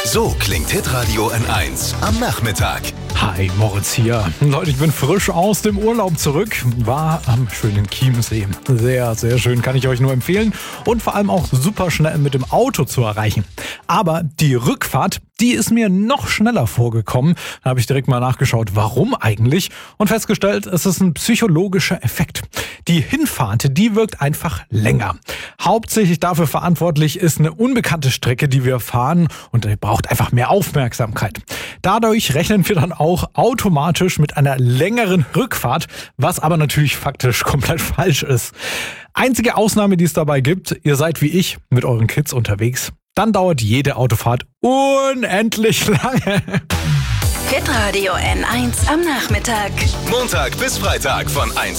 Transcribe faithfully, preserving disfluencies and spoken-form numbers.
So klingt Hitradio N eins am Nachmittag. Hi, Moritz hier. Leute, ich bin frisch aus dem Urlaub zurück. War am schönen Chiemsee. Sehr, sehr schön, kann ich euch nur empfehlen. Und vor allem auch super schnell mit dem Auto zu erreichen. Aber die Rückfahrt, die ist mir noch schneller vorgekommen. Da habe ich direkt mal nachgeschaut, warum eigentlich. Und festgestellt, es ist ein psychologischer Effekt. Die Hinfahrt, die wirkt einfach länger. Hauptsächlich dafür verantwortlich ist eine unbekannte Strecke, die wir fahren. Und die braucht einfach mehr Aufmerksamkeit. Dadurch rechnen wir dann auch automatisch mit einer längeren Rückfahrt, was aber natürlich faktisch komplett falsch ist. Einzige Ausnahme, die es dabei gibt, ihr seid wie ich mit euren Kids unterwegs. Dann dauert jede Autofahrt unendlich lange. Hitradio N eins am Nachmittag. Montag bis Freitag von eins